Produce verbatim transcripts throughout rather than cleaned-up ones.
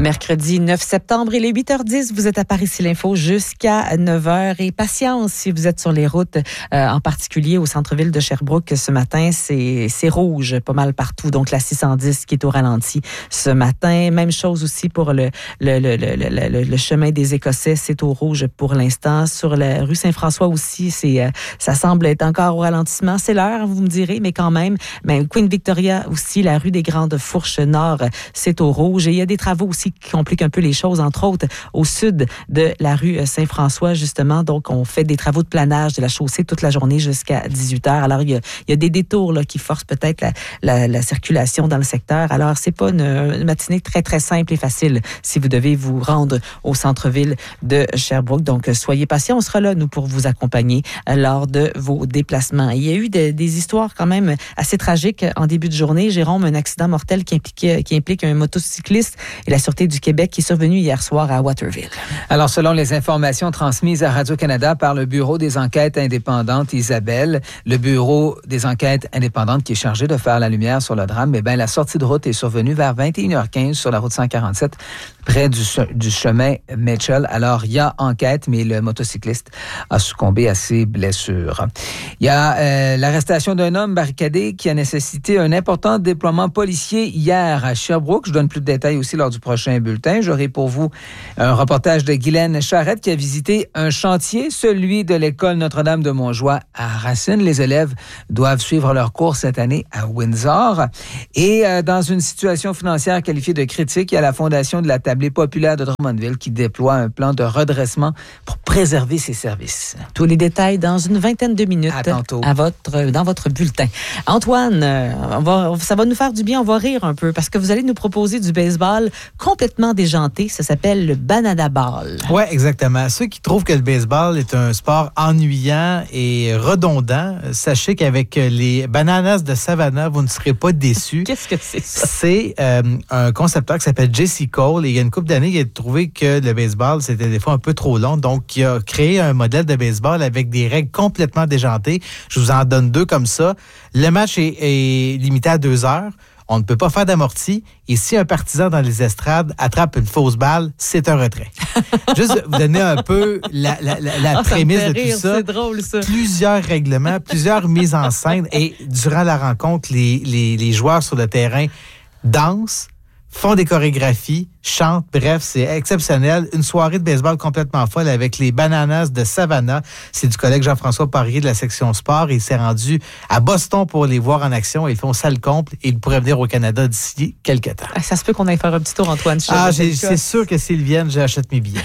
Mercredi neuf septembre, il est huit heures dix. Vous êtes à Paris-Ici l'Info jusqu'à neuf heures. Et patience, si vous êtes sur les routes, euh, en particulier au centre-ville de Sherbrooke ce matin, c'est, c'est rouge pas mal partout. Donc, la six cent dix qui est au ralenti ce matin. Même chose aussi pour le, le, le, le, le, le, le chemin des Écossais. C'est au rouge pour l'instant. Sur la rue Saint-François aussi, c'est, euh, ça semble être encore au ralentissement. C'est l'heure, vous me direz, mais quand même. Mais Queen Victoria aussi, la rue des Grandes Fourches Nord, c'est au rouge. Et il y a des travaux aussi qui compliquent un peu les choses, entre autres au sud de la rue Saint-François, justement. Donc, on fait des travaux de planage de la chaussée toute la journée jusqu'à dix-huit heures. Alors, il y a, il y a des détours là, qui forcent peut-être la, la, la circulation dans le secteur. Alors, c'est pas une, une matinée très, très simple et facile si vous devez vous rendre au centre-ville de Sherbrooke. Donc, soyez patients. On sera là, nous, pour vous accompagner lors de vos déplacements. Il y a eu de, des histoires quand même assez tragiques en début de journée. Jérôme, un accident mortel qui implique, qui implique un motocycliste et la Sûreté du Québec qui est survenu hier soir à Waterville. Alors, selon les informations transmises à Radio-Canada par le Bureau des enquêtes indépendantes, Isabelle, le Bureau des enquêtes indépendantes qui est chargé de faire la lumière sur le drame, eh bien, la sortie de route est survenue vers vingt et une heures quinze sur la route cent quarante-sept, près du, du chemin Mitchell. Alors, il y a enquête, mais le motocycliste a succombé à ses blessures. Il y a euh, l'arrestation d'un homme barricadé qui a nécessité un important déploiement policier hier à Sherbrooke. Je donne plus de détails aussi lors du prochain bulletin. J'aurai pour vous un reportage de Guylaine Charrette qui a visité un chantier, celui de l'école Notre-Dame de Montjoie à Racine. Les élèves doivent suivre leur cours cette année à Windsor. Et euh, dans une situation financière qualifiée de critique, il y a la Fondation de la Tablée populaire de Drummondville qui déploie un plan de redressement pour préserver ses services. Tous les détails dans une vingtaine de minutes. À tantôt. À votre, dans votre bulletin. Antoine, euh, on va, ça va nous faire du bien, on va rire un peu parce que vous allez nous proposer du baseball complètement déjanté. Ça s'appelle le Banana Ball. Oui, exactement. Ceux qui trouvent que le baseball est un sport ennuyant et redondant, sachez qu'avec les Bananas de Savannah, vous ne serez pas déçus. Qu'est-ce que c'est ça? C'est euh, un concepteur qui s'appelle Jesse Cole et il y a une couple d'années, il a trouvé que le baseball, c'était des fois un peu trop long. Donc, il a créé un modèle de baseball avec des règles complètement déjantées. Je vous en donne deux comme ça. Le match est, est limité à deux heures. On ne peut pas faire d'amorti. Et si un partisan dans les estrades attrape une fausse balle, c'est un retrait. Juste vous donner un peu la, la, la, la oh, prémisse ça me fait de rire, tout ça. C'est drôle, ça. Plusieurs règlements, plusieurs mises en scène. Et durant la rencontre, les, les, les joueurs sur le terrain dansent, font des chorégraphies, chantent. Bref, c'est exceptionnel. Une soirée de baseball complètement folle avec les Bananas de Savannah. C'est du collègue Jean-François Poirier de la section sport. Il s'est rendu à Boston pour les voir en action. Ils font salle comble et il pourrait venir au Canada d'ici quelques temps. Ça se peut qu'on aille faire un petit tour, Antoine. Ah, j'ai, c'est sûr que s'ils viennent, j'achète mes billets.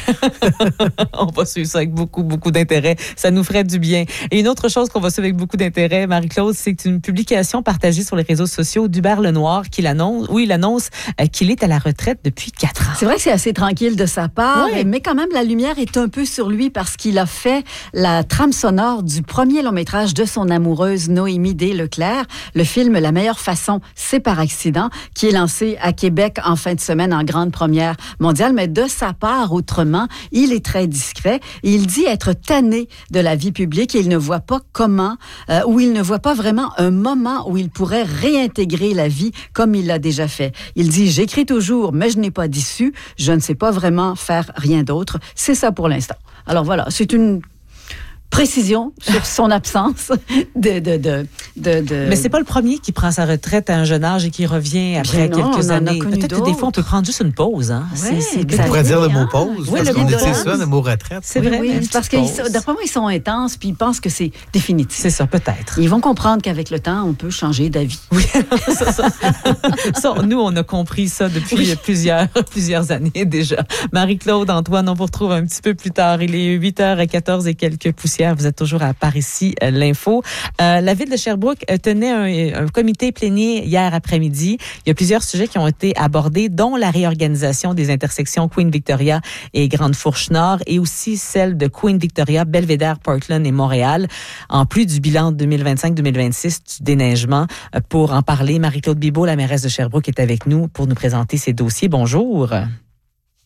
On va suivre ça avec beaucoup, beaucoup d'intérêt. Ça nous ferait du bien. Et une autre chose qu'on va suivre avec beaucoup d'intérêt, Marie-Claude, c'est une publication partagée sur les réseaux sociaux d'Hubert Lenoir qui l'annonce, où il annonce euh, qu'il est à la retraite depuis quatre ans. C'est vrai que c'est assez tranquille de sa part, oui. Mais quand même, la lumière est un peu sur lui parce qu'il a fait la trame sonore du premier long-métrage de son amoureuse Noémie D. Leclerc, le film La meilleure façon, c'est par accident, qui est lancé à Québec en fin de semaine en grande première mondiale. Mais de sa part, autrement, il est très discret. Il dit être tanné de la vie publique et il ne voit pas comment, euh, ou il ne voit pas vraiment un moment où il pourrait réintégrer la vie comme il l'a déjà fait. Il dit « J'écris toujours, mais je n'ai pas d'issue. Je ne sais pas vraiment faire rien d'autre. » C'est ça pour l'instant. Alors voilà, c'est une précision sur son absence de, de, de, de, de... Mais c'est pas le premier qui prend sa retraite à un jeune âge et qui revient après Bien quelques non, années. Peut-être que des fois, on peut prendre juste une pause. Hein? Ouais, c'est, c'est, on pourrait dire le mot pause, oui, parce le qu'on mot utilise pause. ça, le mot retraite. C'est oui, vrai. Oui, oui, parce que d'après moi, ils sont intenses puis ils pensent que c'est définitif. C'est ça, peut-être. Ils vont comprendre qu'avec le temps, on peut changer d'avis. Oui, ça, ça. ça, nous, on a compris ça depuis oui. plusieurs, plusieurs années déjà. Marie-Claude, Antoine, on vous retrouve un petit peu plus tard. Il est huit heures quatorze et quelques poussières. Vous êtes toujours à Paris-Ici l'Info. Euh, la ville de Sherbrooke tenait un, un comité plénier hier après-midi. Il y a plusieurs sujets qui ont été abordés, dont la réorganisation des intersections Queen Victoria et Grande Fourche Nord et aussi celle de Queen Victoria, Belvédère, Portland et Montréal. En plus du bilan deux mille vingt-cinq deux mille vingt-six du déneigement. Pour en parler, Marie-Claude Bibeau, la mairesse de Sherbrooke, est avec nous pour nous présenter ces dossiers. Bonjour.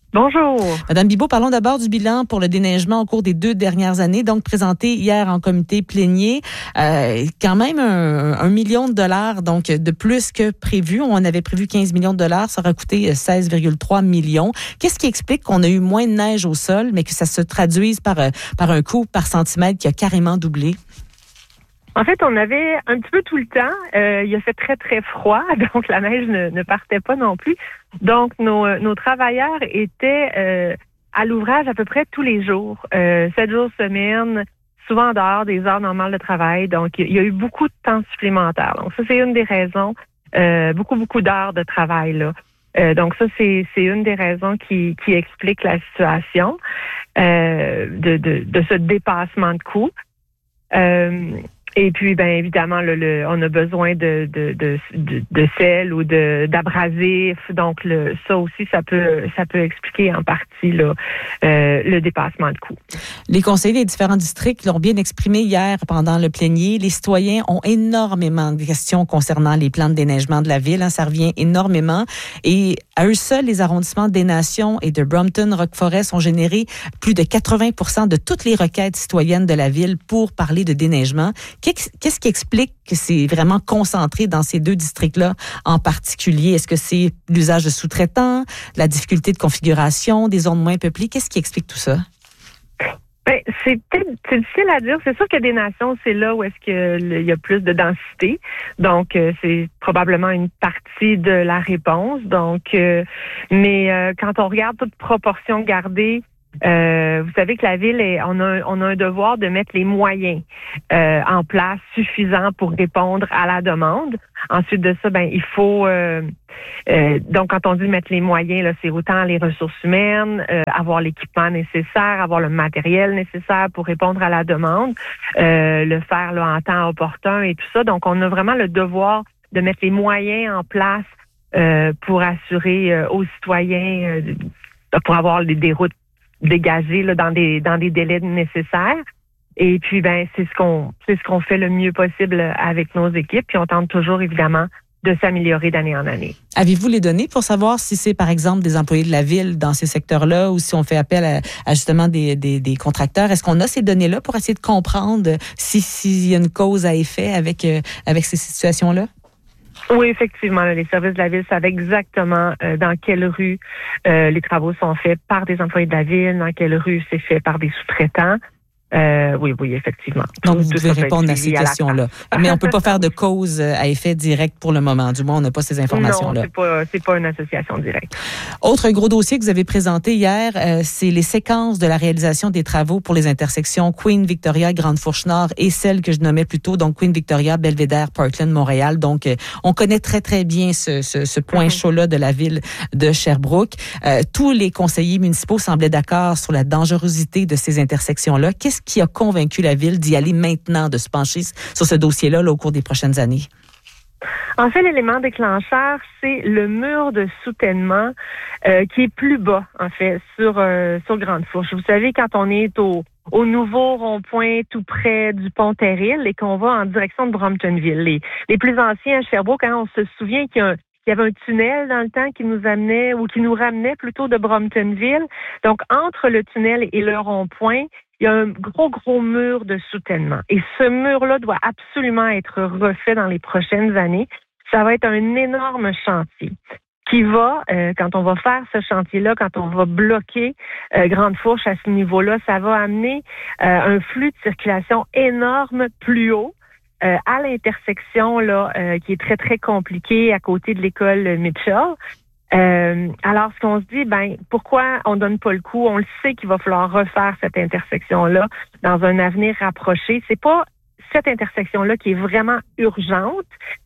Bonjour. Madame Bibeau, parlons d'abord du bilan pour le déneigement au cours des deux dernières années, donc présenté hier en comité plénier. Euh, quand même un, un million de dollars, donc de plus que prévu. On avait prévu quinze millions de dollars, ça aurait coûté seize virgule trois millions. Qu'est-ce qui explique qu'on a eu moins de neige au sol, mais que ça se traduise par, par un coût par centimètre qui a carrément doublé? En fait, on avait un petit peu tout le temps. Euh, il a fait très, très froid, donc la neige ne, ne partait pas non plus. Donc, nos, nos travailleurs étaient euh, à l'ouvrage à peu près tous les jours, euh, sept jours semaine, souvent en dehors des heures normales de travail. Donc, il y a eu beaucoup de temps supplémentaire. Donc, ça, c'est une des raisons. Euh, beaucoup, beaucoup d'heures de travail, là. Euh, donc, ça, c'est, c'est une des raisons qui, qui explique la situation euh, de, de, de ce dépassement de coûts. Euh, Et puis, bien évidemment, le, le, on a besoin de, de, de, de, de sel ou de d'abrasif. Donc, le, ça aussi, ça peut ça peut expliquer en partie là, euh, le dépassement de coûts. Les conseillers des différents districts l'ont bien exprimé hier pendant le plénier. Les citoyens ont énormément de questions concernant les plans de déneigement de la ville. Hein, ça revient énormément. Et à eux seuls, les arrondissements des Nations et de Brompton, Rock-Forest ont généré plus de quatre-vingts pour cent de toutes les requêtes citoyennes de la ville pour parler de déneigement. Qu'est-ce qui explique que c'est vraiment concentré dans ces deux districts-là en particulier? Est-ce que c'est l'usage de sous-traitants, la difficulté de configuration, des zones moins peuplées? Qu'est-ce qui explique tout ça? Ben, c'est peut-être c'est difficile à dire. C'est sûr que des nations, c'est là où est-ce qu'il y a plus de densité. Donc, euh, c'est probablement une partie de la réponse. Donc, euh, mais euh, quand on regarde toute proportion gardée, Euh, vous savez que la ville, est, on, a, on a un devoir de mettre les moyens euh, en place suffisants pour répondre à la demande. Ensuite de ça, ben il faut euh, euh, donc quand on dit mettre les moyens, là, c'est autant les ressources humaines, euh, avoir l'équipement nécessaire, avoir le matériel nécessaire pour répondre à la demande, euh, le faire là, en temps opportun et tout ça. Donc, on a vraiment le devoir de mettre les moyens en place euh, pour assurer euh, aux citoyens euh, pour avoir des, des routes dégagées là, dans des dans des délais nécessaires. Et puis ben c'est ce qu'on c'est ce qu'on fait le mieux possible avec nos équipes. Puis on tente toujours évidemment de s'améliorer d'année en année. Avez-vous les données pour savoir si c'est par exemple des employés de la ville dans ces secteurs-là ou si on fait appel à, à justement des, des, des contracteurs? Est-ce qu'on a ces données-là pour essayer de comprendre si s'il y a une cause à effet avec euh, avec ces situations-là? Oui, effectivement. Les services de la ville savent exactement euh, dans quelle rue euh, les travaux sont faits par des employés de la ville, dans quelle rue c'est fait par des sous-traitants. Euh, oui, oui, effectivement. Donc, tout, vous tout devez répondre à ces questions-là. Mais on ne peut pas faire de cause à effet direct pour le moment. Du moins, on n'a pas ces informations-là. Non, c'est pas, c'est pas une association directe. Autre gros dossier que vous avez présenté hier, euh, c'est les séquences de la réalisation des travaux pour les intersections Queen Victoria, Grande Fourche Nord et celle que je nommais plus tôt, donc Queen Victoria, Belvédère, Parkland, Montréal. Donc, euh, on connaît très, très bien ce, ce, ce point mm-hmm. chaud-là de la ville de Sherbrooke. Euh, tous les conseillers municipaux semblaient d'accord sur la dangerosité de ces intersections-là. Qu'est-ce qui a convaincu la ville d'y aller maintenant, de se pencher sur ce dossier-là là, au cours des prochaines années? En fait, l'élément déclencheur, c'est le mur de soutènement euh, qui est plus bas, en fait, sur euh, sur Grande Fourche. Vous savez, quand on est au, au nouveau rond-point tout près du pont Terril et qu'on va en direction de Bromptonville, les, les plus anciens à Sherbrooke, hein, on se souvient qu'il y a un Il y avait un tunnel dans le temps qui nous amenait ou qui nous ramenait plutôt de Bromptonville. Donc, entre le tunnel et le rond-point, il y a un gros, gros mur de soutènement. Et ce mur-là doit absolument être refait dans les prochaines années. Ça va être un énorme chantier qui va, euh, quand on va faire ce chantier-là, quand on va bloquer euh, Grande Fourche à ce niveau-là, ça va amener euh, un flux de circulation énorme plus haut. Euh, à l'intersection là, euh, qui est très, très compliquée à côté de l'école Mitchell. Euh, alors, ce qu'on se dit, ben, pourquoi on donne pas le coup? On le sait qu'il va falloir refaire cette intersection-là dans un avenir rapproché. C'est pas cette intersection-là qui est vraiment urgente,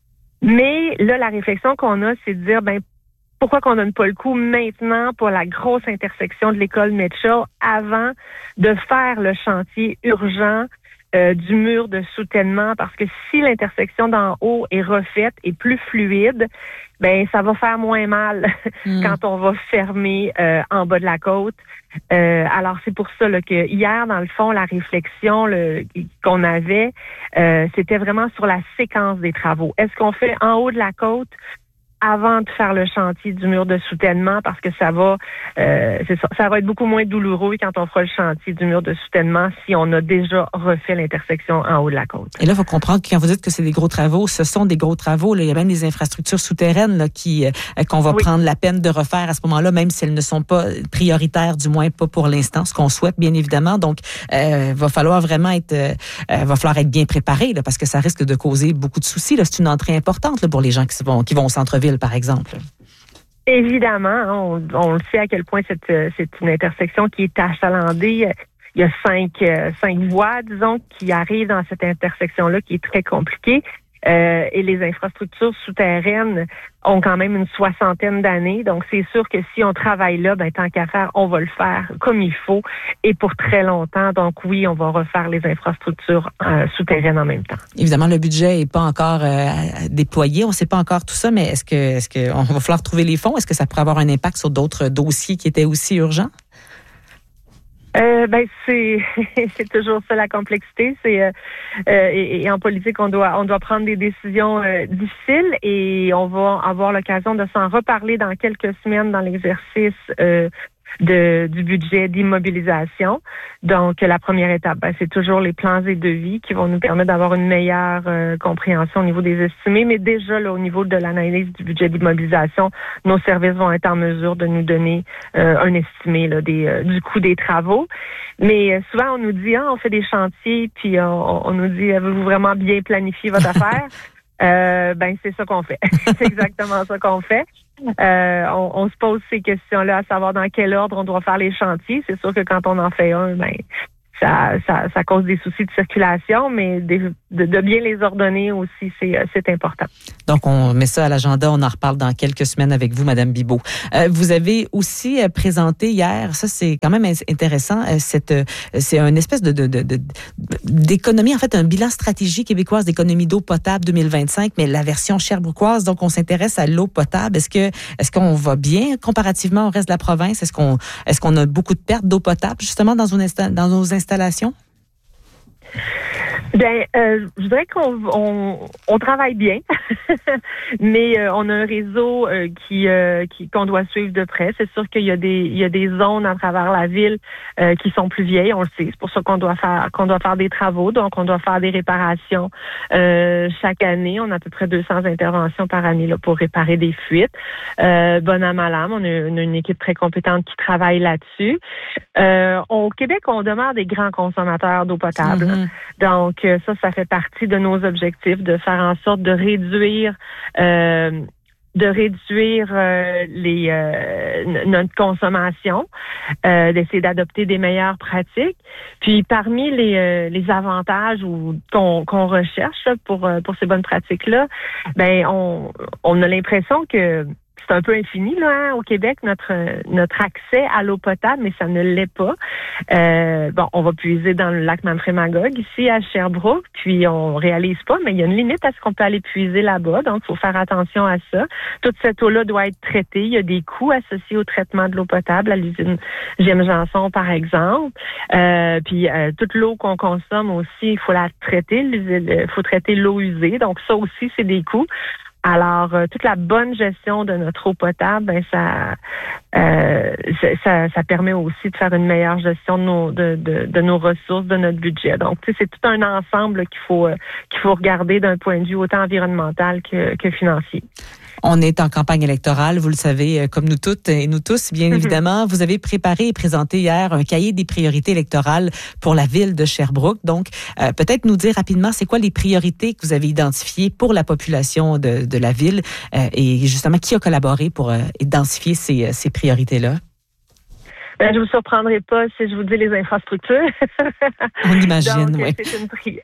mais là, la réflexion qu'on a, c'est de dire, ben, pourquoi qu'on donne pas le coup maintenant pour la grosse intersection de l'école Mitchell avant de faire le chantier urgent Euh, du mur de soutènement, parce que si l'intersection d'en haut est refaite et plus fluide, ben ça va faire moins mal mm. quand on va fermer euh, en bas de la côte. Euh, alors c'est pour ça là, que hier, dans le fond, la réflexion le, qu'on avait, euh, c'était vraiment sur la séquence des travaux. Est-ce qu'on fait en haut de la côte avant de faire le chantier du mur de soutènement parce que ça va euh, c'est ça, ça va être beaucoup moins douloureux quand on fera le chantier du mur de soutènement si on a déjà refait l'intersection en haut de la côte. Et là, il faut comprendre que quand vous dites que c'est des gros travaux, ce sont des gros travaux. Là. Il y a même des infrastructures souterraines là, qui, euh, qu'on va oui. prendre la peine de refaire à ce moment-là, même si elles ne sont pas prioritaires, du moins pas pour l'instant, ce qu'on souhaite bien évidemment. Donc, euh, va falloir vraiment être, euh, va falloir être bien préparé là, parce que ça risque de causer beaucoup de soucis. Là. C'est une entrée importante là, pour les gens qui vont, qui vont au centre-ville, par exemple. Évidemment, on, on le sait à quel point cette, c'est une intersection qui est achalandée. Il y a cinq, cinq voies, disons, qui arrivent dans cette intersection-là qui est très compliquée. Euh, et les infrastructures souterraines ont quand même une soixantaine d'années. Donc, c'est sûr que si on travaille là, ben tant qu'à faire, on va le faire comme il faut et pour très longtemps. Donc, oui, on va refaire les infrastructures euh, souterraines en même temps. Évidemment, le budget n'est pas encore euh, déployé. On ne sait pas encore tout ça, mais est-ce que, est-ce que on va falloir trouver les fonds? Est-ce que ça pourrait avoir un impact sur d'autres dossiers qui étaient aussi urgents? Euh, ben c'est c'est toujours ça la complexité. C'est euh, euh, et, et en politique on doit on doit prendre des décisions euh, difficiles et on va avoir l'occasion de s'en reparler dans quelques semaines dans l'exercice euh, de du budget d'immobilisation. Donc la première étape, ben, c'est toujours les plans et devis qui vont nous permettre d'avoir une meilleure euh, compréhension au niveau des estimés. Mais déjà là au niveau de l'analyse du budget d'immobilisation, nos services vont être en mesure de nous donner euh, un estimé là, des euh, du coût des travaux. Mais euh, souvent on nous dit ah on fait des chantiers puis on, on nous dit avez-vous vraiment bien planifié votre affaire? Euh, ben c'est ça qu'on fait. C'est exactement ça qu'on fait. Euh, on, on se pose ces questions-là à savoir dans quel ordre on doit faire les chantiers. C'est sûr que quand on en fait un, ben ça, ça, ça cause des soucis de circulation, mais de, de, de bien les ordonner aussi, c'est, c'est important. Donc, on met ça à l'agenda. On en reparle dans quelques semaines avec vous, Madame Bibeau. Euh, vous avez aussi présenté hier, ça c'est quand même intéressant, cette, c'est une espèce de, de, de, de d'économie, en fait, un bilan stratégie québécoise d'économie d'eau potable deux mille vingt-cinq, mais la version sherbrookoise. Donc, on s'intéresse à l'eau potable. Est-ce que, est-ce qu'on va bien comparativement au reste de la province? Est-ce qu'on, est-ce qu'on a beaucoup de pertes d'eau potable justement dans, une, dans nos installations? Ben, euh, je dirais qu'on on, on travaille bien, mais euh, on a un réseau euh, qui, euh, qui qu'on doit suivre de près. C'est sûr qu'il y a des il y a des zones à travers la ville euh, qui sont plus vieilles, on le sait. C'est pour ça qu'on doit faire qu'on doit faire des travaux, donc on doit faire des réparations euh, chaque année. On a à peu près deux cents interventions par année là pour réparer des fuites. Euh, bon à mal âme, on a, on a une équipe très compétente qui travaille là-dessus. Euh, au Québec, on demeure des grands consommateurs d'eau potable, mm-hmm. donc ça, ça fait partie de nos objectifs, de faire en sorte de réduire euh, de réduire euh, les euh, notre consommation, euh, d'essayer d'adopter des meilleures pratiques. Puis parmi les euh, les avantages ou qu'on qu'on recherche pour pour ces bonnes pratiques-là, ben on on a l'impression que c'est un peu infini là hein, au Québec notre notre accès à l'eau potable, mais ça ne l'est pas. Euh, bon, on va puiser dans le lac Manfred-Magog ici à Sherbrooke, puis on réalise pas, mais il y a une limite à ce qu'on peut aller puiser là-bas, donc il faut faire attention à ça. Toute cette eau-là doit être traitée. Il y a des coûts associés au traitement de l'eau potable à l'usine G M Janson par exemple. Euh, puis euh, toute l'eau qu'on consomme aussi, il faut la traiter. Il faut traiter l'eau usée, donc ça aussi c'est des coûts. Alors, euh, toute la bonne gestion de notre eau potable, ben ça, euh, ça, ça permet aussi de faire une meilleure gestion de nos, de, de, de nos ressources, de notre budget. Donc, tu sais, c'est tout un ensemble là, qu'il faut euh, qu'il faut regarder d'un point de vue autant environnemental que, que financier. On est en campagne électorale, vous le savez, comme nous toutes et nous tous, bien évidemment. Vous avez préparé et présenté hier un cahier des priorités électorales pour la ville de Sherbrooke. Donc, euh, peut-être nous dire rapidement, c'est quoi les priorités que vous avez identifiées pour la population de, de la ville euh, et justement, qui a collaboré pour euh, densifier ces, ces priorités-là? Ben, je vous surprendrai pas si je vous dis les infrastructures. On imagine, Donc, oui. C'est une priorité.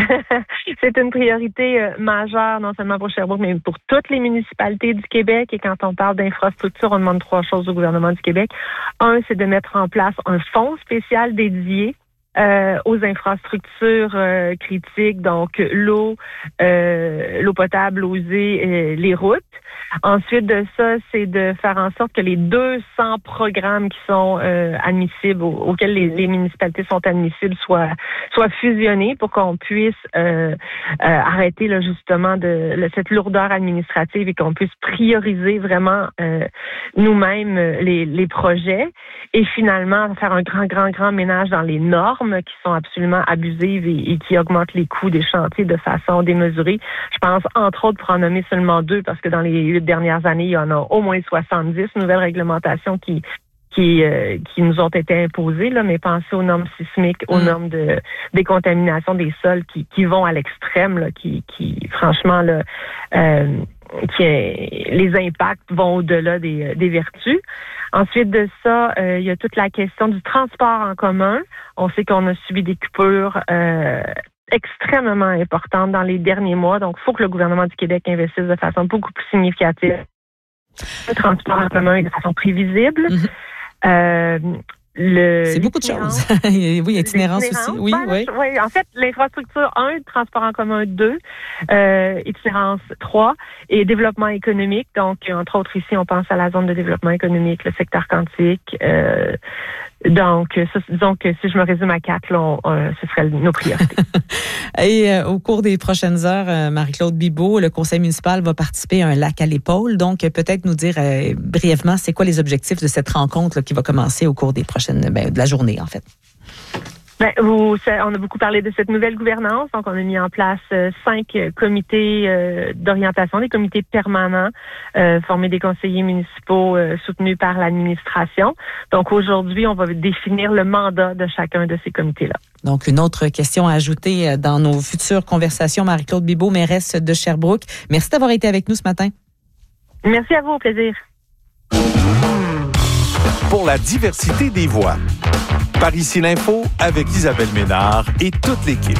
C'est une priorité euh, majeure, non seulement pour Sherbrooke, mais pour toutes les municipalités du Québec. Et quand on parle d'infrastructure, on demande trois choses au gouvernement du Québec. Un, c'est de mettre en place un fonds spécial dédié euh, aux infrastructures euh, critiques, donc l'eau, euh, l'eau potable, l'eau usée, euh, les routes. Ensuite de ça, c'est de faire en sorte que les deux cents programmes qui sont euh, admissibles, au, auxquels les, les municipalités sont admissibles, soient, soient fusionnés pour qu'on puisse euh, euh, arrêter là, justement de, de cette lourdeur administrative et qu'on puisse prioriser vraiment euh, nous-mêmes les, les projets et finalement faire un grand, grand, grand ménage dans les normes qui sont absolument abusives et, et qui augmentent les coûts des chantiers de façon démesurée. Je pense, entre autres, pour en nommer seulement deux, parce que dans les huit dernières années, il y en a au moins soixante-dix nouvelles réglementations qui qui euh, qui nous ont été imposées, là, mais pensez aux normes sismiques, aux mmh. normes de décontamination des sols qui, qui vont à l'extrême, là, qui, qui franchement, là, euh, qui, les impacts vont au-delà des, des vertus. Ensuite de ça, euh, il y a toute la question du transport en commun. On sait qu'on a subi des coupures euh, extrêmement importante dans les derniers mois. Donc, il faut que le gouvernement du Québec investisse de façon beaucoup plus significative. Le transport en commun de façon prévisible. Mm-hmm. Euh, le, C'est beaucoup de choses. Oui, itinérance aussi. Oui, ben, oui. oui. En fait, l'infrastructure un, transport en commun deux, euh, itinérance trois et développement économique. Donc, entre autres, ici, on pense à la zone de développement économique, le secteur quantique. Euh, donc, ça, disons que si je me résume à quatre, là, on, euh, ce serait nos priorités. Et euh, au cours des prochaines heures, euh, Marie-Claude Bibeau, le conseil municipal va participer à un lac à l'épaule. Donc, euh, peut-être nous dire euh, brièvement, c'est quoi les objectifs de cette rencontre là, qui va commencer au cours des prochaines, ben, de la journée, en fait. Ben, vous, on a beaucoup parlé de cette nouvelle gouvernance. Donc, on a mis en place euh, cinq comités euh, d'orientation, des comités permanents, euh, formés des conseillers municipaux euh, soutenus par l'administration. Donc, aujourd'hui, on va définir le mandat de chacun de ces comités-là. Donc, une autre question à ajouter dans nos futures conversations. Marie-Claude Bibeau, mairesse de Sherbrooke. Merci d'avoir été avec nous ce matin. Merci à vous, au plaisir. Pour la diversité des voix. Par ici l'info avec Isabelle Ménard et toute l'équipe.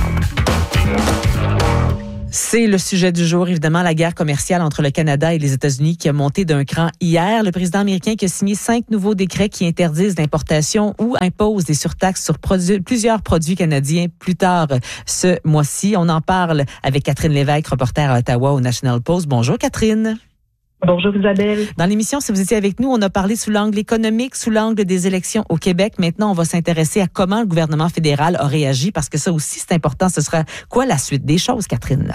C'est le sujet du jour, évidemment, la guerre commerciale entre le Canada et les États-Unis qui a monté d'un cran hier. Le président américain qui a signé cinq nouveaux décrets qui interdisent l'importation ou imposent des surtaxes sur produ- plusieurs produits canadiens plus tard ce mois-ci. On en parle avec Catherine Lévesque, reporter à Ottawa au National Post. Bonjour Catherine. Bonjour Isabelle. Dans l'émission, si vous étiez avec nous, on a parlé sous l'angle économique, sous l'angle des élections au Québec. Maintenant, on va s'intéresser à comment le gouvernement fédéral a réagi parce que ça aussi, c'est important. Ce sera quoi la suite des choses, Catherine?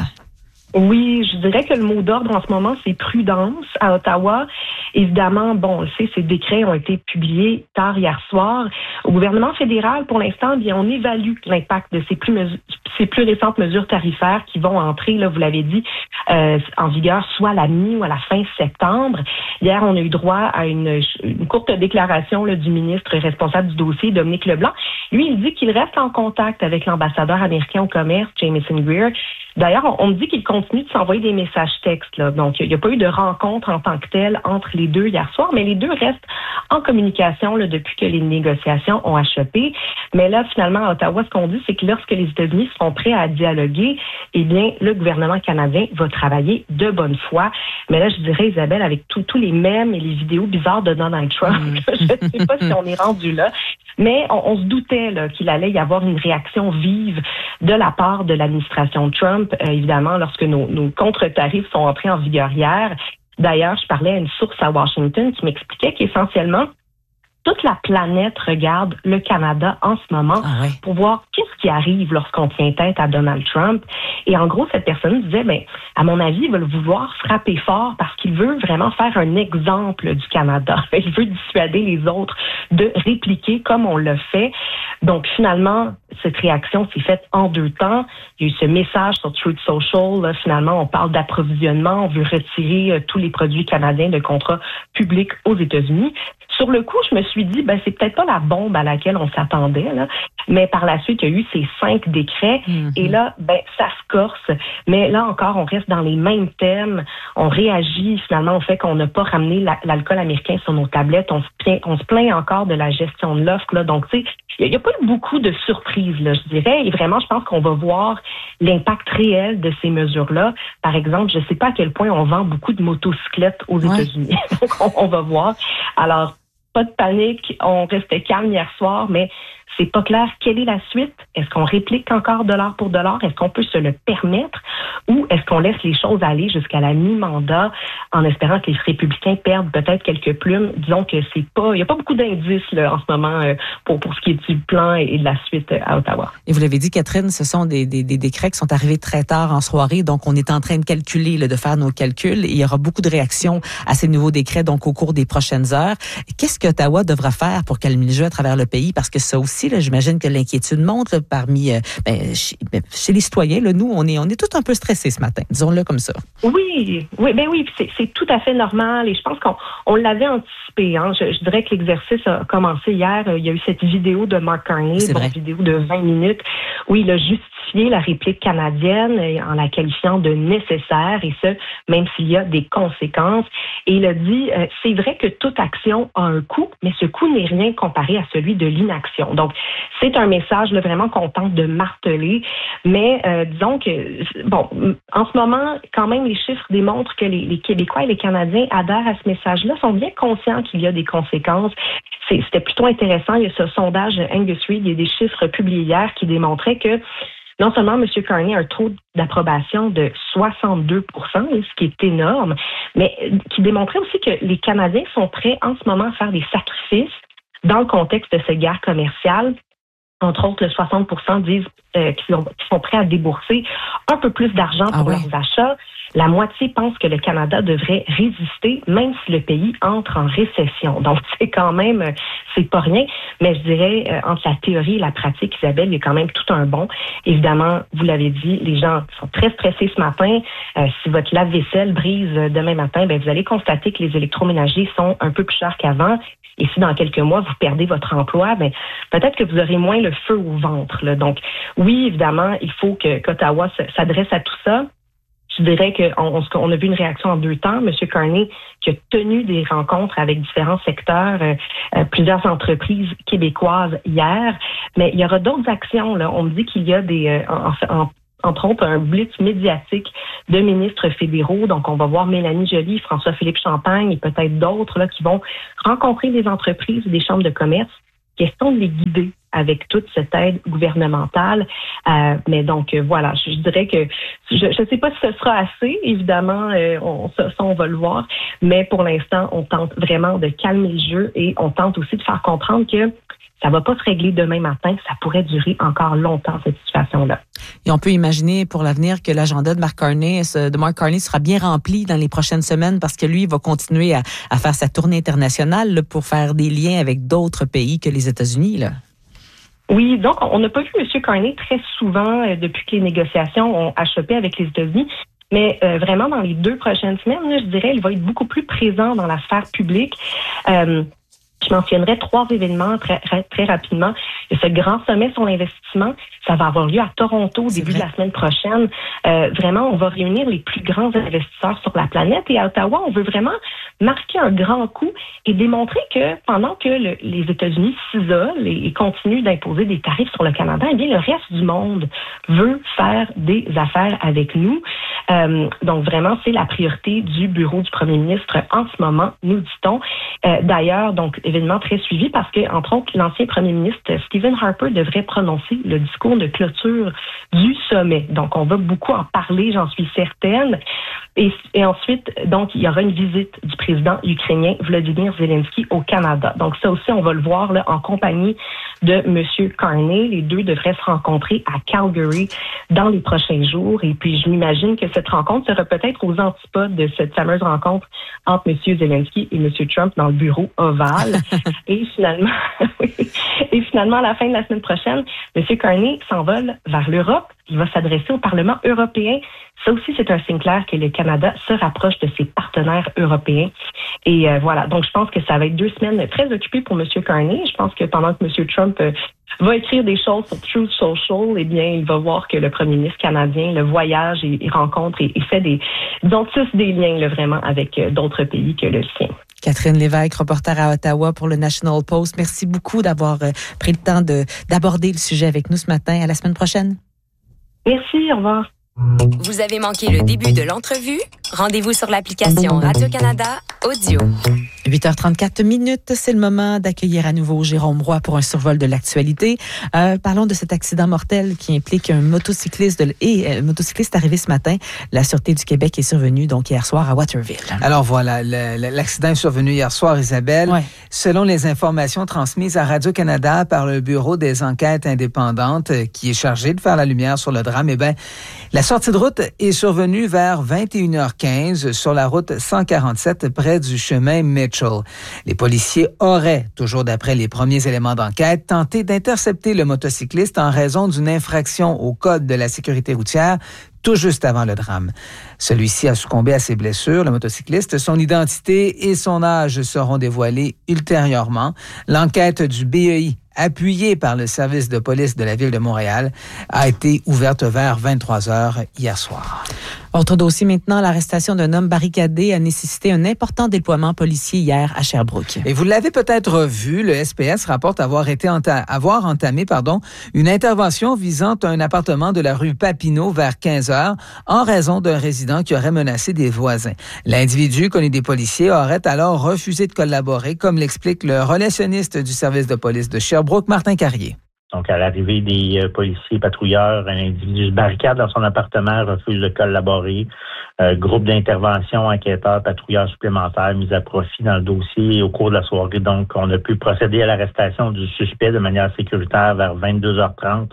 Oui, je dirais que le mot d'ordre en ce moment, c'est prudence à Ottawa. Évidemment, bon, on le sait, ces décrets ont été publiés tard hier soir. Au gouvernement fédéral, pour l'instant, bien, on évalue l'impact de ces plus, mesures, ces plus récentes mesures tarifaires qui vont entrer, là, vous l'avez dit, euh, en vigueur soit à la mi ou à la fin septembre. Hier, on a eu droit à une, une courte déclaration là, du ministre responsable du dossier, Dominique Leblanc. Lui, il dit qu'il reste en contact avec l'ambassadeur américain au commerce, Jamieson Greer. D'ailleurs, on me dit qu'il continue de s'envoyer des messages textes. Là. Donc, il n'y a pas eu de rencontre en tant que telle entre les deux hier soir, mais les deux restent en communication là, depuis que les négociations ont achevé. Mais là, finalement, à Ottawa, ce qu'on dit, c'est que lorsque les États-Unis seront prêts à dialoguer, eh bien, le gouvernement canadien va travailler de bonne foi. Mais là, je dirais, Isabelle, avec tous les mèmes et les vidéos bizarres de Donald Trump, mm. je ne sais pas si on est rendu là, mais on, on se doutait là, qu'il allait y avoir une réaction vive de la part de l'administration Trump, euh, évidemment, lorsque nos, nos contre-tarifs sont entrés en vigueur hier. D'ailleurs, je parlais à une source à Washington qui m'expliquait qu'essentiellement, toute la planète regarde le Canada en ce moment ah oui. pour voir qu'est-ce qui arrive lorsqu'on tient tête à Donald Trump. Et en gros, cette personne disait, ben, à mon avis, il veut vouloir frapper fort parce qu'il veut vraiment faire un exemple du Canada. Il veut dissuader les autres de répliquer comme on l'a fait. Donc, finalement, cette réaction s'est faite en deux temps. Il y a eu ce message sur Truth Social. Là, finalement, on parle d'approvisionnement. On veut retirer euh, tous les produits canadiens de contrats publics aux États-Unis. Sur le coup, je me suis dit, ben c'est peut-être pas la bombe à laquelle on s'attendait, là. Mais par la suite, il y a eu ces cinq décrets. Mm-hmm. Et là, ben ça se corse. Mais là encore, on reste dans les mêmes thèmes. On réagit finalement au fait qu'on n'a pas ramené la, l'alcool américain sur nos tablettes. On se plaint, on se plaint encore de la gestion de l'offre, là. Donc, tu sais, il n'y a, a pas eu beaucoup de surprises, là, je dirais. Et vraiment, je pense qu'on va voir l'impact réel de ces mesures-là. Par exemple, je ne sais pas à quel point on vend beaucoup de motocyclettes aux ouais. États-Unis. Donc, on, on va voir. Alors, pas de panique, on restait calme hier soir, mais C'est pas clair quelle est la suite. Est-ce qu'on réplique encore dollar pour dollar? Est-ce qu'on peut se le permettre? Ou est-ce qu'on laisse les choses aller jusqu'à la mi-mandat en espérant que les républicains perdent peut-être quelques plumes? Disons que c'est pas, il n'y a pas beaucoup d'indices là, en ce moment euh, pour, pour ce qui est du plan et, et de la suite à Ottawa. Et vous l'avez dit, Catherine, ce sont des, des, des décrets qui sont arrivés très tard en soirée, donc on est en train de calculer, là, de faire nos calculs. Et il y aura beaucoup de réactions à ces nouveaux décrets, donc au cours des prochaines heures. Qu'est-ce que Ottawa devra faire pour calmer le jeu à travers le pays? Parce que ça aussi, là, j'imagine que l'inquiétude monte là, parmi euh, ben, chez, ben, chez les citoyens. Là, nous, on est, on est tous un peu stressés ce matin, disons-le comme ça. Oui, oui, ben oui, c'est, c'est tout à fait normal. Et je pense qu'on on l'avait anticipé. Hein. Je, je dirais que l'exercice a commencé hier. Il y a eu cette vidéo de Mark Carney, une vidéo de vingt minutes, où il a justifié la réplique canadienne en la qualifiant de nécessaire, et ce, même s'il y a des conséquences. Et il a dit, euh, c'est vrai que toute action a un coût, mais ce coût n'est rien comparé à celui de l'inaction. Donc, c'est un message là, vraiment qu'on tente de marteler, mais euh, disons que, bon, en ce moment, quand même, les chiffres démontrent que les, les Québécois et les Canadiens adhèrent à ce message-là, sont bien conscients qu'il y a des conséquences. C'est, c'était plutôt intéressant. Il y a ce sondage Angus Reid, il y a des chiffres publiés hier qui démontraient que non seulement M. Carney a un taux d'approbation de soixante-deux pour cent, ce qui est énorme, mais qui démontrait aussi que les Canadiens sont prêts en ce moment à faire des sacrifices dans le contexte de cette guerre commerciale. Entre autres, le soixante pour cent disent euh, qu'ils, ont, qu'ils sont prêts à débourser un peu plus d'argent pour ah oui. leurs achats. La moitié pense que le Canada devrait résister, même si le pays entre en récession. Donc, c'est quand même, c'est pas rien. Mais je dirais, euh, entre la théorie et la pratique, Isabelle, il y a quand même tout un bond. Évidemment, vous l'avez dit, les gens sont très stressés ce matin. Euh, si votre lave-vaisselle brise demain matin, ben, vous allez constater que les électroménagers sont un peu plus chers qu'avant. Et si dans quelques mois, vous perdez votre emploi, ben, peut-être que vous aurez moins le feu au ventre, là. Donc, oui, évidemment, il faut que, qu'Ottawa s'adresse à tout ça. Je dirais qu'on on a vu une réaction en deux temps. M. Carney qui a tenu des rencontres avec différents secteurs, euh, euh, plusieurs entreprises québécoises hier. Mais il y aura d'autres actions, là. On me dit qu'il y a des... Euh, en, en, entre autres, un blitz médiatique de ministres fédéraux. Donc, on va voir Mélanie Joly, François-Philippe Champagne et peut-être d'autres là qui vont rencontrer des entreprises, des chambres de commerce. Question de les guider avec toute cette aide gouvernementale. Euh, mais donc, euh, voilà, je, je dirais que je ne sais pas si ce sera assez, évidemment, euh, on, ça, ça, on va le voir. Mais pour l'instant, on tente vraiment de calmer le jeu et on tente aussi de faire comprendre que ça va pas se régler demain matin, ça pourrait durer encore longtemps, cette situation-là. Et on peut imaginer pour l'avenir que l'agenda de Mark Carney, de Mark Carney sera bien rempli dans les prochaines semaines parce que lui, il va continuer à, à faire sa tournée internationale là, pour faire des liens avec d'autres pays que les États-Unis, là. Oui, donc on n'a pas vu M. Carney très souvent euh, depuis que les négociations ont achoppé avec les États-Unis. Mais euh, vraiment, dans les deux prochaines semaines, là, je dirais, il va être beaucoup plus présent dans la sphère publique. Euh, Je mentionnerai trois événements très, très, très rapidement. Il y a ce grand sommet sur l'investissement. Ça va avoir lieu à Toronto au début de la semaine prochaine. Euh, vraiment, on va réunir les plus grands investisseurs sur la planète. Et à Ottawa, on veut vraiment marquer un grand coup et démontrer que pendant que le, les États-Unis s'isolent et, et continuent d'imposer des tarifs sur le Canada, eh bien, le reste du monde veut faire des affaires avec nous. Euh, donc, vraiment, c'est la priorité du bureau du premier ministre en ce moment, nous dit-on. Euh, d'ailleurs, donc, événement très suivi parce que, entre autres, l'ancien premier ministre Stephen Harper devrait prononcer le discours de clôture du sommet. Donc, on va beaucoup en parler, j'en suis certaine. Et, et ensuite, donc, il y aura une visite du président ukrainien Volodymyr Zelensky au Canada. Donc, ça aussi, on va le voir là, en compagnie de M. Carney. Les deux devraient se rencontrer à Calgary dans les prochains jours. Et puis, je m'imagine que cette rencontre sera peut-être aux antipodes de cette fameuse rencontre entre M. Zelensky et M. Trump dans le bureau ovale. et finalement, et finalement, à la fin de la semaine prochaine, M. Carney s'envole vers l'Europe. Il va s'adresser au Parlement européen. Ça aussi, c'est un signe clair que le Canada se rapproche de ses partenaires européens. Et euh, voilà, donc je pense que ça va être deux semaines très occupées pour M. Carney. Je pense que pendant que M. Trump euh, va écrire des choses sur Truth Social, eh bien, il va voir que le premier ministre canadien le voyage et, et rencontre et, et fait des, disons, tisse des liens là, vraiment avec euh, d'autres pays que le sien. Catherine Lévesque, reporter à Ottawa pour le National Post. Merci beaucoup d'avoir euh, pris le temps de, d'aborder le sujet avec nous ce matin. À la semaine prochaine. Merci, au revoir. Vous avez manqué le début de l'entrevue? Rendez-vous sur l'application Radio-Canada Audio. huit heures trente-quatre minutes, c'est le moment d'accueillir à nouveau Jérôme Roy pour un survol de l'actualité. Euh, parlons de cet accident mortel qui implique un motocycliste de, et un motocycliste arrivé ce matin. La Sûreté du Québec est survenue donc hier soir à Waterville. Alors voilà, le, le, l'accident est survenu hier soir, Isabelle. Ouais. Selon les informations transmises à Radio-Canada par le Bureau des enquêtes indépendantes qui est chargé de faire la lumière sur le drame, eh bien, la sortie de route est survenue vers vingt et une heures quinze sur la route cent quarante-sept près du chemin Mitchell. Les policiers auraient, toujours d'après les premiers éléments d'enquête, tenté d'intercepter le motocycliste en raison d'une infraction au code de la sécurité routière tout juste avant le drame. Celui-ci a succombé à ses blessures, le motocycliste. Son identité et son âge seront dévoilés ultérieurement. L'enquête du B E I, appuyée par le service de police de la Ville de Montréal, a été ouverte vers vingt-trois heures hier soir. Autre dossier maintenant, l'arrestation d'un homme barricadé a nécessité un important déploiement policier hier à Sherbrooke. Et vous l'avez peut-être vu, le S P S rapporte avoir été enta- avoir entamé pardon, une intervention visant un appartement de la rue Papineau vers quinze heures en raison d'un résident qui aurait menacé des voisins. L'individu, connu des policiers, aurait alors refusé de collaborer, comme l'explique le relationniste du service de police de Sherbrooke, Martin Carrier. Donc, à l'arrivée des euh, policiers patrouilleurs, un individu se barricade dans son appartement, refuse de collaborer. Euh, groupe d'intervention, enquêteurs, patrouilleurs supplémentaires mis à profit dans le dossier au cours de la soirée. Donc, on a pu procéder à l'arrestation du suspect de manière sécuritaire vers vingt-deux heures trente.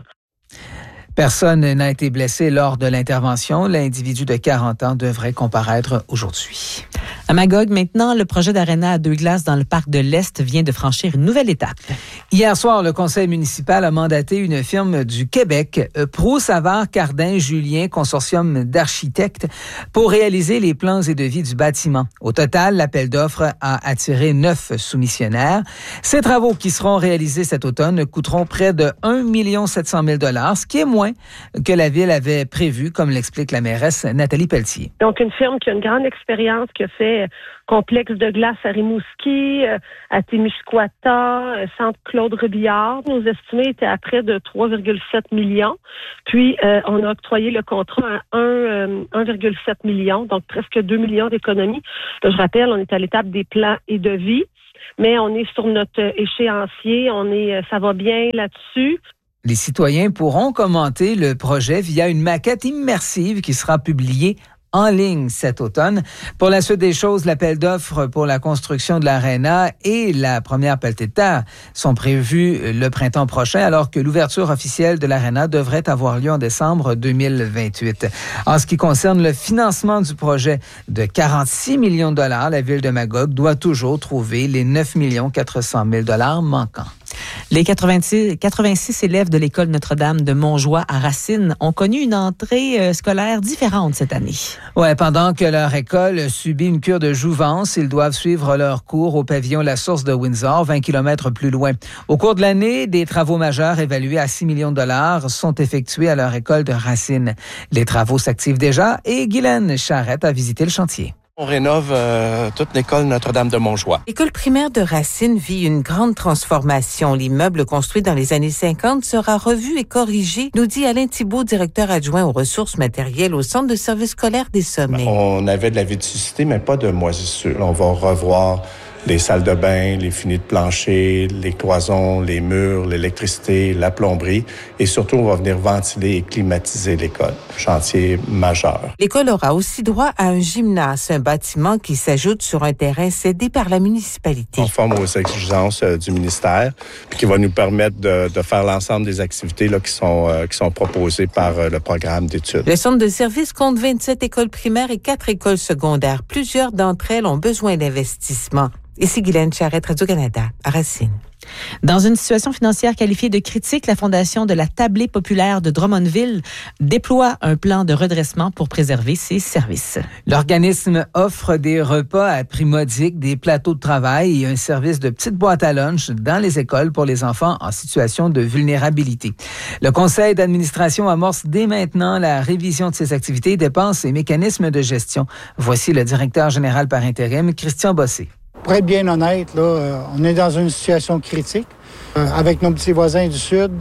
Personne n'a été blessé lors de l'intervention. L'individu de quarante ans devrait comparaître aujourd'hui. À Magog, maintenant, le projet d'aréna à deux glaces dans le parc de l'Est vient de franchir une nouvelle étape. Hier soir, le conseil municipal a mandaté une firme du Québec, Proulx Savard Cardin Julien, consortium d'architectes, pour réaliser les plans et devis du bâtiment. Au total, l'appel d'offres a attiré neuf soumissionnaires. Ces travaux qui seront réalisés cet automne coûteront près de un million sept cent mille dollars, ce qui est moins que la Ville avait prévu, comme l'explique la mairesse Nathalie Pelletier. Donc, une firme qui a une grande expérience, qui a fait complexe de glace à Rimouski, à Témiscouata, Centre Claude Robillard. Nos estimés étaient à près de trois virgule sept millions. Puis, euh, on a octroyé le contrat à un virgule sept million, donc presque deux millions d'économies. Là, je rappelle, on est à l'étape des plans et devis, mais on est sur notre échéancier. On est, ça va bien là-dessus. Les citoyens pourront commenter le projet via une maquette immersive qui sera publiée en ligne cet automne. Pour la suite des choses, l'appel d'offres pour la construction de l'aréna et la première pelletée de terre sont prévus le printemps prochain, alors que l'ouverture officielle de l'aréna devrait avoir lieu en décembre deux mille vingt-huit. En ce qui concerne le financement du projet de quarante-six millions de dollars, la Ville de Magog doit toujours trouver les neuf millions quatre cent mille dollars manquants. Les quatre-vingt-six, quatre-vingt-six élèves de l'école Notre-Dame de Montjoie à Racine ont connu une entrée scolaire différente cette année. Ouais, pendant que leur école subit une cure de jouvence, ils doivent suivre leur cours au pavillon La Source de Windsor, vingt kilomètres plus loin. Au cours de l'année, des travaux majeurs évalués à six millions de dollars sont effectués à leur école de Racine. Les travaux s'activent déjà et Guylaine Charrette a visité le chantier. On rénove euh, toute l'école Notre-Dame de Montjoie. L'école primaire de Racine vit une grande transformation. L'immeuble construit dans les années cinquante sera revu et corrigé, nous dit Alain Thibault, directeur adjoint aux ressources matérielles au Centre de services scolaires des Sommets. On avait de la vétusté, mais pas de moisissure. On va revoir les salles de bain, les finis de plancher, les cloisons, les murs, l'électricité, la plomberie. Et surtout, on va venir ventiler et climatiser l'école. Chantier majeur. L'école aura aussi droit à un gymnase, un bâtiment qui s'ajoute sur un terrain cédé par la municipalité. Conforme aux exigences euh, du ministère, puis qui va nous permettre de, de faire l'ensemble des activités là, qui, sont, euh, qui sont proposées par euh, le programme d'études. Le centre de service compte vingt-sept écoles primaires et quatre écoles secondaires. Plusieurs d'entre elles ont besoin d'investissement. Ici Guylaine Charrette, Radio-Canada, à Racine. Dans une situation financière qualifiée de critique, la Fondation de la Tablée populaire de Drummondville déploie un plan de redressement pour préserver ses services. L'organisme offre des repas à prix modique, des plateaux de travail et un service de petites boîtes à lunch dans les écoles pour les enfants en situation de vulnérabilité. Le conseil d'administration amorce dès maintenant la révision de ses activités, dépenses et mécanismes de gestion. Voici le directeur général par intérim, Christian Bossé. Pour être bien honnête, là, on est dans une situation critique euh, avec nos petits voisins du Sud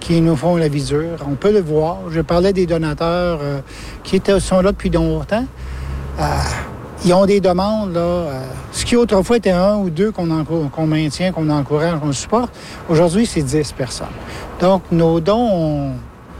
qui nous font la visure. On peut le voir. Je parlais des donateurs euh, qui étaient, sont là depuis longtemps. Euh, ils ont des demandes, là. Euh, ce qui autrefois était un ou deux qu'on, enco- qu'on maintient, qu'on encourage, qu'on supporte. Aujourd'hui, c'est dix personnes. Donc, nos dons ont,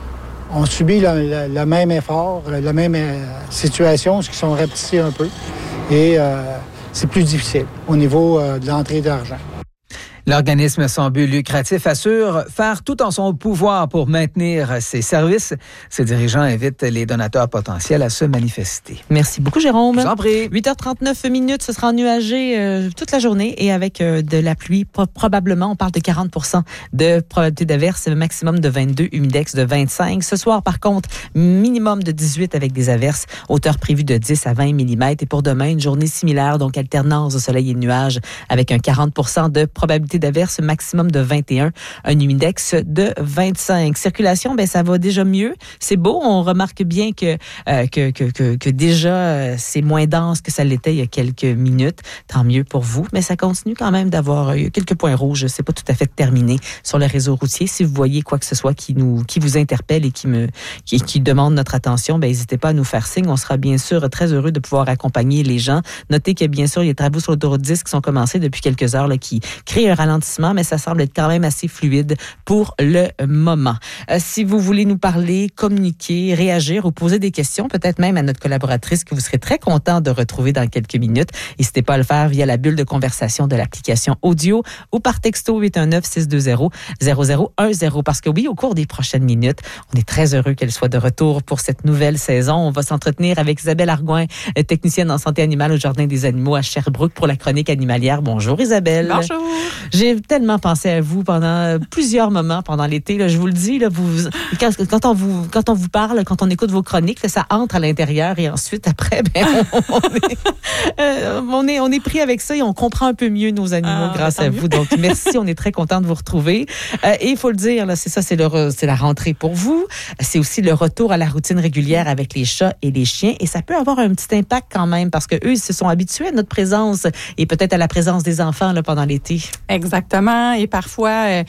ont subi le, le, le même effort, la même euh, situation, ce qui sont rapetissés un peu. Et euh, c'est plus difficile au niveau euh, de l'entrée d'argent. L'organisme sans but lucratif assure faire tout en son pouvoir pour maintenir ses services. Ses dirigeants invitent les donateurs potentiels à se manifester. Merci beaucoup, Jérôme. Je vous en prie. huit heures trente-neuf minutes, ce sera ennuagé euh, toute la journée et avec euh, de la pluie. Pro- probablement, on parle de quarante pour cent de probabilité d'averse, maximum de vingt-deux, humidex de vingt-cinq. Ce soir, par contre, minimum de dix-huit avec des averses, hauteur prévue de dix à vingt millimètres. Et pour demain, une journée similaire, donc alternance de soleil et de nuages avec un quarante pour cent de probabilité d'averse, maximum de vingt et un, un humidex de vingt-cinq. Circulation, ben ça va déjà mieux. C'est beau, on remarque bien que euh, que, que que que déjà euh, c'est moins dense que ça l'était il y a quelques minutes. Tant mieux pour vous, mais ça continue quand même d'avoir euh, quelques points rouges. C'est pas tout à fait terminé sur le réseau routier. Si vous voyez quoi que ce soit qui nous qui vous interpelle et qui me qui, qui demande notre attention, ben n'hésitez pas à nous faire signe. On sera bien sûr très heureux de pouvoir accompagner les gens. Notez que bien sûr il y a des travaux sur l'autoroute dix qui sont commencés depuis quelques heures là, qui créent un ralentissement, mais ça semble être quand même assez fluide pour le moment. Euh, si vous voulez nous parler, communiquer, réagir ou poser des questions, peut-être même à notre collaboratrice que vous serez très content de retrouver dans quelques minutes, n'hésitez pas à le faire via la bulle de conversation de l'application audio ou par texto huit un neuf, six deux zéro, zéro zéro un zéro. Parce que oui, au cours des prochaines minutes, on est très heureux qu'elle soit de retour pour cette nouvelle saison. On va s'entretenir avec Isabelle Argouin, technicienne en santé animale au Jardin des animaux à Sherbrooke pour la chronique animalière. Bonjour Isabelle. Bonjour. J'ai tellement pensé à vous pendant plusieurs moments pendant l'été. Là, je vous le dis, là, vous, quand, quand, on vous, quand on vous parle, quand on écoute vos chroniques, là, ça entre à l'intérieur et ensuite, après, ben, on, on, est, euh, on, est, on est pris avec ça et on comprend un peu mieux nos animaux ah, grâce à mieux. vous. Donc, merci, on est très content de vous retrouver. Euh, et il faut le dire, là, c'est ça, c'est, le, c'est la rentrée pour vous. C'est aussi le retour à la routine régulière avec les chats et les chiens. Et ça peut avoir un petit impact quand même parce qu'eux, ils se sont habitués à notre présence et peut-être à la présence des enfants là, pendant l'été. Exactement. Et parfois, euh,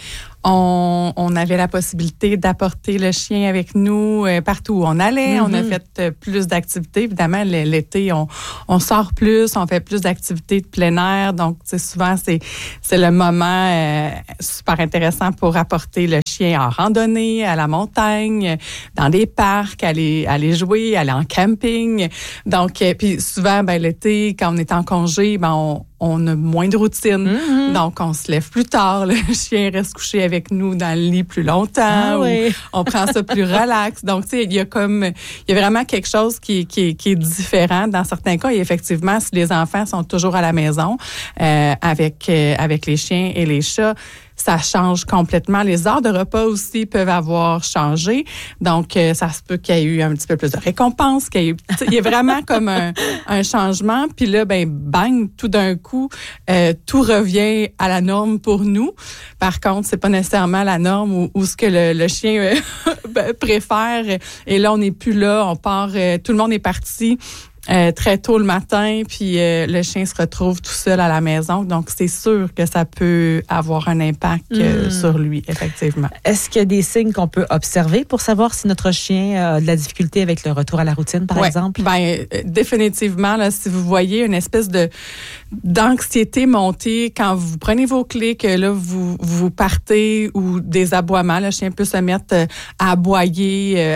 on, on avait la possibilité d'apporter le chien avec nous euh, partout où on allait. Mm-hmm. On a fait euh, plus d'activités. Évidemment, l'été, on, on sort plus, on fait plus d'activités de plein air. Donc, souvent, c'est, c'est le moment euh, super intéressant pour apporter le chien en randonnée, à la montagne, dans des parcs, aller, aller jouer, aller en camping. Donc, euh, puis souvent, ben, l'été, quand on est en congé, ben, on on a moins de routine. Mm-hmm. Donc, on se lève plus tard. Le chien reste couché avec nous dans le lit plus longtemps. Ah, oui. On prend ça plus relax. Donc, tu sais, il y a comme, il y a vraiment quelque chose qui, qui, qui est différent dans certains cas. Et effectivement, si les enfants sont toujours à la maison euh, avec, euh, avec les chiens et les chats, ça change complètement. Les heures de repas aussi peuvent avoir changé. Donc, euh, ça se peut qu'il y ait eu un petit peu plus de récompenses, qu'il y ait eu, il y a vraiment comme un, un changement. Puis là, ben, bang, tout d'un coup, euh, tout revient à la norme pour nous. Par contre, c'est pas nécessairement la norme ou, ou ce que le, le chien euh, préfère. Et là, on n'est plus là. On part, euh, tout le monde est parti. Euh, très tôt le matin, puis euh, le chien se retrouve tout seul à la maison. Donc, c'est sûr que ça peut avoir un impact euh, mmh. sur lui, effectivement. Est-ce qu'il y a des signes qu'on peut observer pour savoir si notre chien a de la difficulté avec le retour à la routine, par ouais. exemple? Bien, euh, définitivement, là, si vous voyez une espèce de d'anxiété monter quand vous prenez vos clés, que là, vous, vous partez ou des aboiements, le chien peut se mettre à aboyer euh,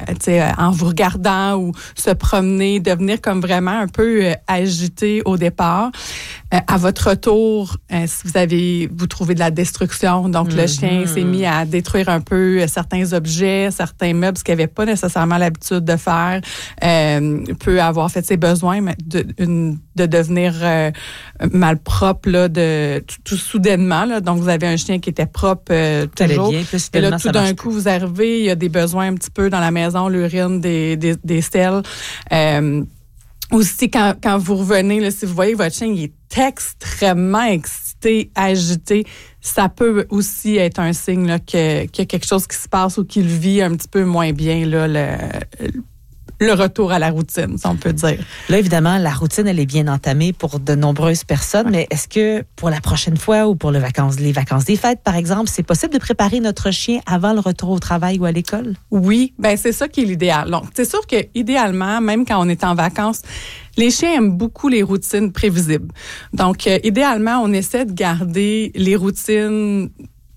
à, en vous regardant ou se promener, devenir comme vraiment un peu euh, agité au départ. Euh, à votre retour, euh, si vous avez, vous trouvez de la destruction, donc mm-hmm. le chien s'est mis à détruire un peu euh, certains objets, certains meubles, ce qu'il n'avait pas nécessairement l'habitude de faire, euh, peut avoir fait ses besoins de, une, de devenir euh, malpropre là, de tout, tout soudainement. Là. Donc, vous avez un chien qui était propre euh, toujours. Bien, et là, tout d'un coup, vous arrivez, il y a des besoins un petit peu dans la maison, l'urine, des, des, des selles. Euh, Aussi, quand, quand vous revenez, là, si vous voyez votre chien, il est extrêmement excité, agité, ça peut aussi être un signe là, que, qu'il y a quelque chose qui se passe ou qu'il vit un petit peu moins bien là, le, le retour à la routine, si on peut dire. Là, évidemment, la routine, elle est bien entamée pour de nombreuses personnes, mais est-ce que pour la prochaine fois ou pour le vacances, les vacances des fêtes, par exemple, c'est possible de préparer notre chien avant le retour au travail ou à l'école? Oui, ben c'est ça qui est l'idéal. Donc, c'est sûr que idéalement, même quand on est en vacances, les chiens aiment beaucoup les routines prévisibles. Donc, euh, idéalement, on essaie de garder les routines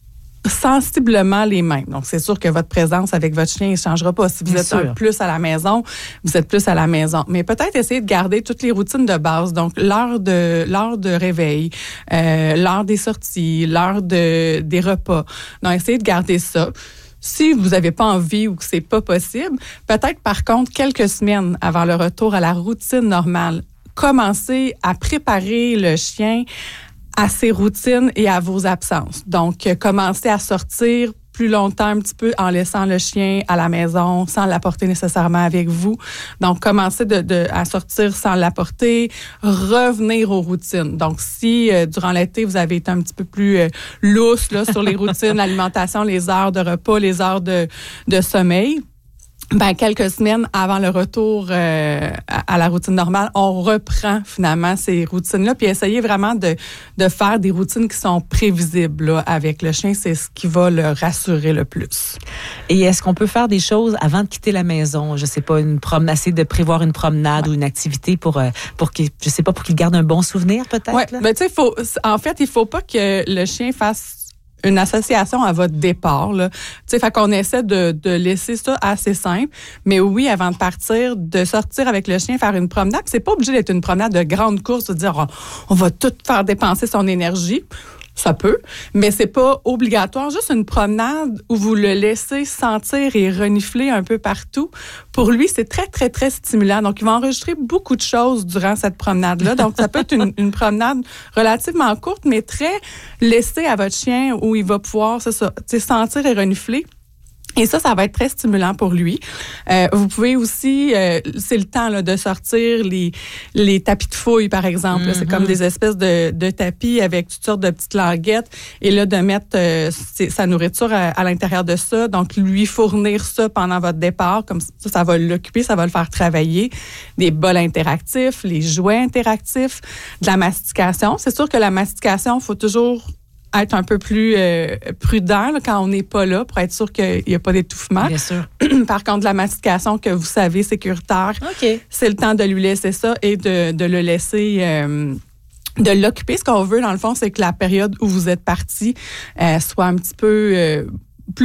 sensiblement les mêmes. Donc, c'est sûr que votre présence avec votre chien ne changera pas. Si vous Bien êtes sûr. un plus à la maison, vous êtes plus à la maison. Mais peut-être essayer de garder toutes les routines de base. Donc, l'heure de l'heure de réveil, euh, l'heure des sorties, l'heure de des repas. Donc, essayez de garder ça. Si vous n'avez pas envie ou que c'est pas possible, peut-être par contre, quelques semaines avant le retour à la routine normale, commencez à préparer le chien à ses routines et à vos absences. Donc, euh, commencez à sortir plus longtemps un petit peu en laissant le chien à la maison sans l'apporter nécessairement avec vous. Donc, commencez de, de, à sortir sans l'apporter, revenir aux routines. Donc, si euh, durant l'été, vous avez été un petit peu plus euh, lousse là, sur les routines, l'alimentation, les heures de repas, les heures de, de sommeil, ben, quelques semaines avant le retour euh, à, à la routine normale, on reprend finalement ces routines-là, puis essayez vraiment de, de faire des routines qui sont prévisibles là, avec le chien. C'est ce qui va le rassurer le plus. Et est-ce qu'on peut faire des choses avant de quitter la maison? Je sais pas, une promenade, essayer de prévoir une promenade ouais. ou une activité pour, euh, pour qu'il, je sais pas, pour qu'il garde un bon souvenir peut-être? Oui, ben, tu sais, faut, en fait, il faut pas que le chien fasse une association à votre départ, là. Tu sais, fait qu'on essaie de, de laisser ça assez simple. Mais oui, avant de partir, de sortir avec le chien, faire une promenade. C'est pas obligé d'être une promenade de grande course, de dire, oh, on va tout faire dépenser son énergie. Ça peut, mais c'est pas obligatoire. Juste une promenade où vous le laissez sentir et renifler un peu partout. Pour lui, c'est très, très, très stimulant. Donc, il va enregistrer beaucoup de choses durant cette promenade-là. Donc, ça peut être une, une promenade relativement courte, mais très laissée à votre chien où il va pouvoir, c'est ça, sentir et renifler. Et ça, ça va être très stimulant pour lui. Euh, vous pouvez aussi, euh, c'est le temps là, de sortir les les tapis de fouille, par exemple. Mm-hmm. C'est comme des espèces de, de tapis avec toutes sortes de petites languettes. Et là, de mettre euh, sa nourriture à, à l'intérieur de ça. Donc, lui fournir ça pendant votre départ. Comme ça, ça va l'occuper, ça va le faire travailler. Des bols interactifs, les jouets interactifs, de la mastication. C'est sûr que la mastication, il faut toujours être un peu plus euh, prudent là, quand on n'est pas là pour être sûr qu'il n'y a pas d'étouffement. Bien sûr. Par contre, la mastication que vous savez sécuritaire, okay. c'est le temps de lui laisser ça et de, de le laisser... Euh, de l'occuper. Ce qu'on veut, dans le fond, c'est que la période où vous êtes parti euh, soit un petit peu euh,